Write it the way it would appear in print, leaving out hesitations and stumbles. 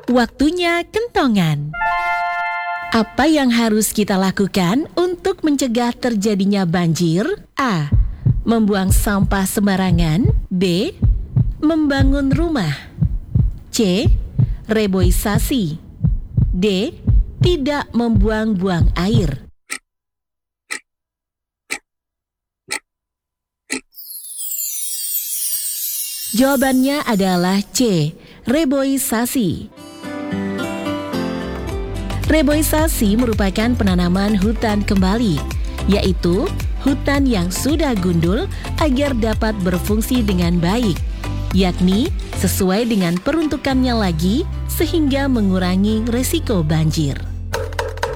Waktunya kentongan. Apa yang harus kita lakukan untuk mencegah terjadinya banjir? A. Membuang sampah sembarangan. B. Membangun rumah. C. Reboisasi. D. Tidak membuang-buang air. Jawabannya adalah C. Reboisasi. Reboisasi merupakan penanaman hutan kembali, yaitu hutan yang sudah gundul agar dapat berfungsi dengan baik, yakni sesuai dengan peruntukannya lagi sehingga mengurangi resiko banjir.